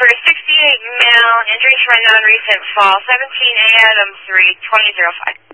for a 68 male, injuries from non-recent fall, 17 Adam 3, 2005.